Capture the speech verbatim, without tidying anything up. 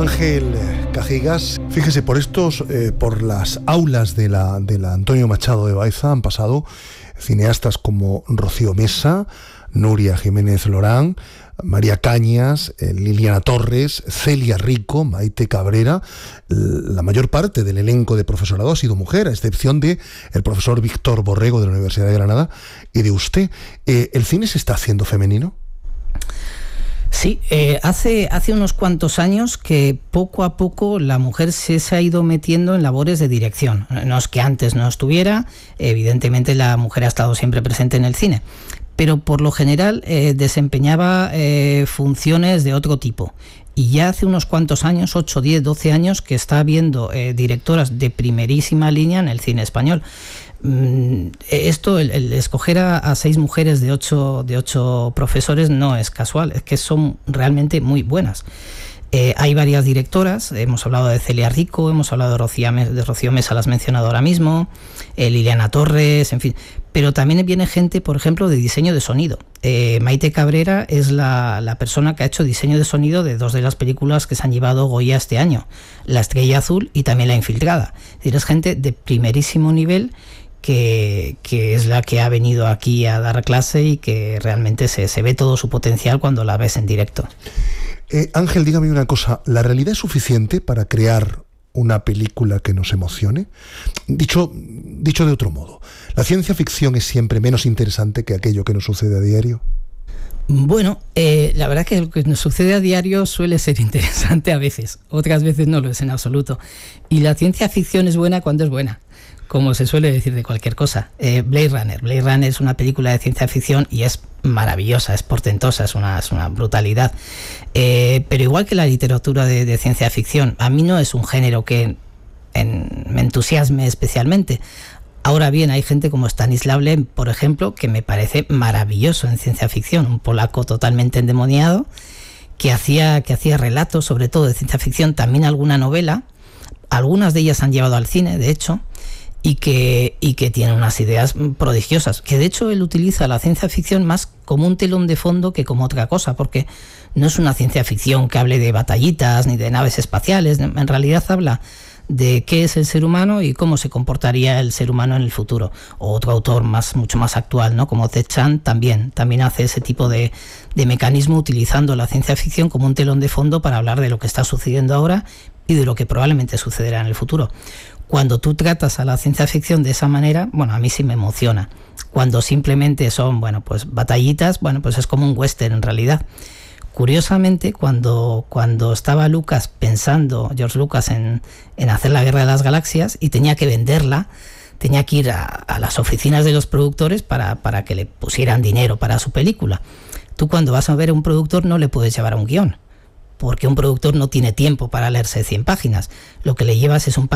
Ángel Cajigas, fíjese, por estos, eh, por las aulas de la, de la Antonio Machado de Baeza han pasado cineastas como Rocío Mesa, Nuria Jiménez Lorán, María Cañas, eh, Liliana Torres, Celia Rico, Maite Cabrera. La mayor parte del elenco de profesorado ha sido mujer, a excepción de el profesor Víctor Borrego de la Universidad de Granada y de usted. Eh, ¿El cine se está haciendo femenino? Sí, eh, hace, hace unos cuantos años que poco a poco la mujer se, se ha ido metiendo en labores de dirección. No es que antes no estuviera, evidentemente la mujer ha estado siempre presente en el cine, pero por lo general eh, desempeñaba eh, funciones de otro tipo. Y ya hace unos cuantos años, ocho, diez, doce años, que está habiendo eh, directoras de primerísima línea en el cine español. Esto, el, el escoger a, a seis mujeres de ocho, de ocho profesores no es casual, es que son realmente muy buenas. Eh, hay varias directoras, hemos hablado de Celia Rico, hemos hablado de Rocío, de Rocío Mesa, la has mencionado ahora mismo, eh, Liliana Torres, en fin. Pero también viene gente, por ejemplo, de diseño de sonido. Eh, Maite Cabrera es la, la persona que ha hecho diseño de sonido de dos de las películas que se han llevado Goya este año, La Estrella Azul y también La Infiltrada. Es decir, es gente de primerísimo nivel Que, que es la que ha venido aquí a dar clase y que realmente se, se ve todo su potencial cuando la ves en directo. Eh, Ángel, dígame una cosa, ¿la realidad es suficiente para crear una película que nos emocione? Dicho, dicho de otro modo, ¿la ciencia ficción es siempre menos interesante que aquello que nos sucede a diario? Bueno, eh, la verdad es que lo que nos sucede a diario suele ser interesante a veces, otras veces no lo es en absoluto. Y la ciencia ficción es buena cuando es buena, como se suele decir de cualquier cosa. Eh, Blade Runner. Blade Runner es una película de ciencia ficción y es maravillosa, es portentosa, es una, es una brutalidad. Eh, pero igual que la literatura de, de ciencia ficción, a mí no es un género que en, me entusiasme especialmente. Ahora bien, hay gente como Stanislaw Lem, por ejemplo, que me parece maravilloso en ciencia ficción, un polaco totalmente endemoniado, que hacía, que hacía relatos, sobre todo de ciencia ficción, también alguna novela. Algunas de ellas han llevado al cine, de hecho, y que, y que tiene unas ideas prodigiosas, que de hecho él utiliza la ciencia ficción más como un telón de fondo que como otra cosa, porque no es una ciencia ficción que hable de batallitas ni de naves espaciales, en realidad habla de qué es el ser humano y cómo se comportaría el ser humano en el futuro. O otro autor más, mucho más actual, ¿no? Como Ted Chiang, también, también hace ese tipo de, de mecanismo utilizando la ciencia ficción como un telón de fondo para hablar de lo que está sucediendo ahora y de lo que probablemente sucederá en el futuro. Cuando tú tratas a la ciencia ficción de esa manera, bueno, a mí sí me emociona. Cuando simplemente son, bueno, pues batallitas, bueno, pues es como un western en realidad. Curiosamente, cuando, cuando estaba Lucas pensando, George Lucas, en, en hacer la Guerra de las Galaxias y tenía que venderla, tenía que ir a, a las oficinas de los productores para, para que le pusieran dinero para su película. Tú cuando vas a ver a un productor no le puedes llevar a un guión, porque un productor no tiene tiempo para leerse cien páginas. Lo que le llevas es un